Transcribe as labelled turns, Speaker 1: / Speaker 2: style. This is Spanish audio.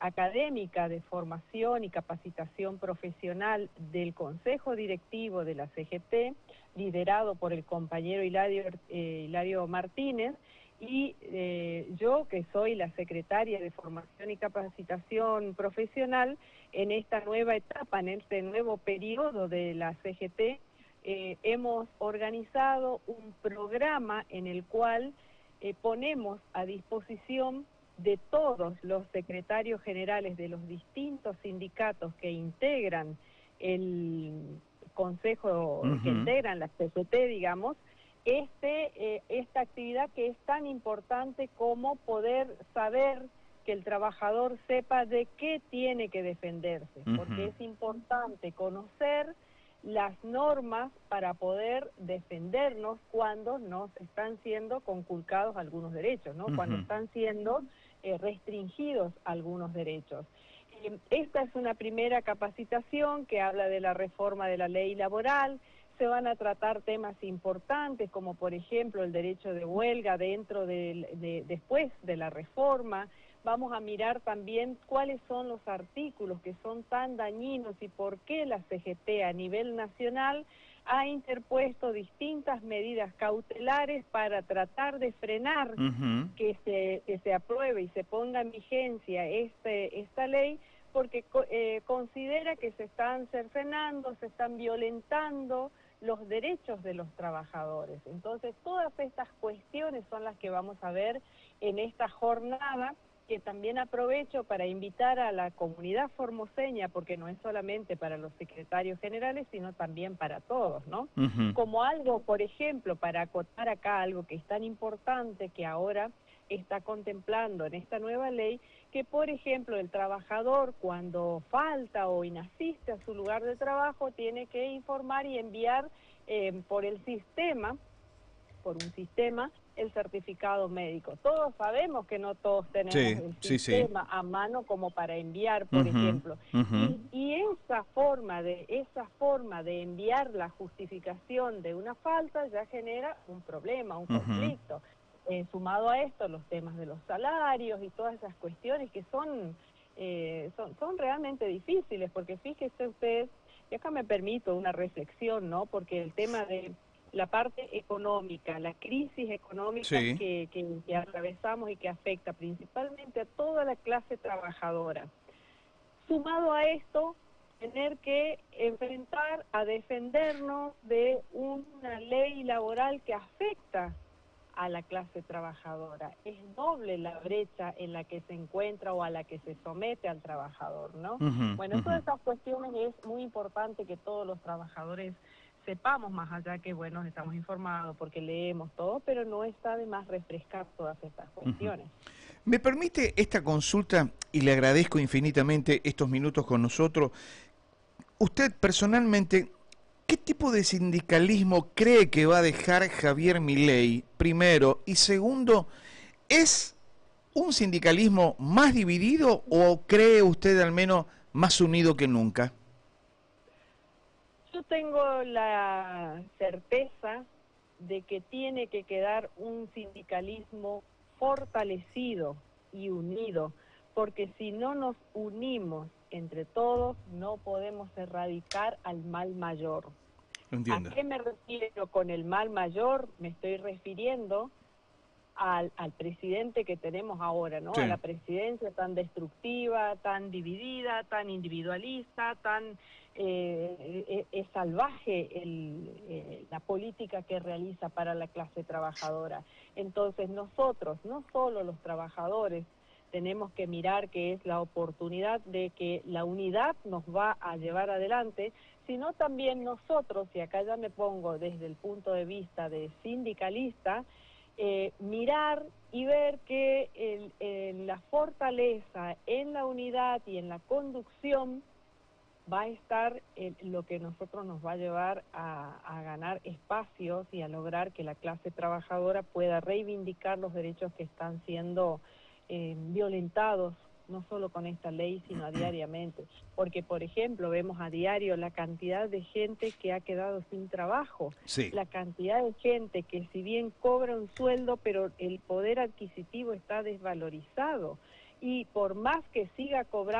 Speaker 1: académica de formación y capacitación profesional del Consejo Directivo de la CGT, liderado por el compañero Hilario Martínez, y yo, que soy la secretaria de Formación y Capacitación Profesional, en esta nueva etapa, en este nuevo periodo de la CGT, hemos organizado un programa en el cual ponemos a disposición de todos los secretarios generales de los distintos sindicatos que integran el consejo, que integran la CGT, digamos, esta actividad que es tan importante como poder saber que el trabajador sepa de qué tiene que defenderse, porque es importante conocer las normas para poder defendernos cuando nos están siendo conculcados algunos derechos, ¿no? Cuando están siendo restringidos algunos derechos. Esta es una primera capacitación que habla de la reforma de la ley laboral. Se van a tratar temas importantes como por ejemplo el derecho de huelga después de la reforma. Vamos a mirar también cuáles son los artículos que son tan dañinos y por qué la CGT a nivel nacional ha interpuesto distintas medidas cautelares para tratar de frenar que se apruebe y se ponga en vigencia esta ley, porque considera que se están cercenando, se están violentando los derechos de los trabajadores. Entonces, todas estas cuestiones son las que vamos a ver en esta jornada, que también aprovecho para invitar a la comunidad formoseña, porque no es solamente para los secretarios generales, sino también para todos, ¿no? Como algo, por ejemplo, para acotar acá algo que es tan importante que ahora está contemplando en esta nueva ley, que por ejemplo el trabajador cuando falta o inasiste a su lugar de trabajo tiene que informar y enviar por un sistema, el certificado médico. Todos sabemos que no todos tenemos el sistema a mano como para enviar, por ejemplo. Y esa forma de enviar la justificación de una falta ya genera un problema, un conflicto. Sumado a esto, los temas de los salarios y todas esas cuestiones que son realmente difíciles, porque fíjese ustedes, y acá me permito una reflexión, ¿no? Porque el tema de la parte económica, la crisis económica que atravesamos y que afecta principalmente a toda la clase trabajadora. Sumado a esto, tener que enfrentar a defendernos de una ley laboral que afecta a la clase trabajadora. Es doble la brecha en la que se encuentra o a la que se somete al trabajador, ¿no? Bueno, todas estas cuestiones es muy importante que todos los trabajadores sepamos, más allá que, bueno, estamos informados porque leemos todo, pero no está de más refrescar todas estas cuestiones.
Speaker 2: ¿Me permite esta consulta, y le agradezco infinitamente estos minutos con nosotros? Usted personalmente, ¿qué tipo de sindicalismo cree que va a dejar Javier Milei, primero? Y segundo, ¿es un sindicalismo más dividido o cree usted al menos más unido que nunca?
Speaker 1: Yo tengo la certeza de que tiene que quedar un sindicalismo fortalecido y unido, porque si no nos unimos entre todos, no podemos erradicar al mal mayor.
Speaker 2: Entiendo.
Speaker 1: ¿A qué me refiero con el mal mayor? Me estoy refiriendo al presidente que tenemos ahora, ¿no? A la presidencia tan destructiva, tan dividida, tan individualista, tan es salvaje la política que realiza para la clase trabajadora. Entonces nosotros, no solo los trabajadores, tenemos que mirar que es la oportunidad de que la unidad nos va a llevar adelante, sino también nosotros, y acá ya me pongo desde el punto de vista de sindicalista, mirar y ver que la fortaleza en la unidad y en la conducción va a estar lo que nosotros nos va a llevar a ganar espacios y a lograr que la clase trabajadora pueda reivindicar los derechos que están siendo violentados, no solo con esta ley, sino diariamente. Porque, por ejemplo, vemos a diario la cantidad de gente que ha quedado sin trabajo, la cantidad de gente que si bien cobra un sueldo, pero el poder adquisitivo está desvalorizado, y por más que siga cobrando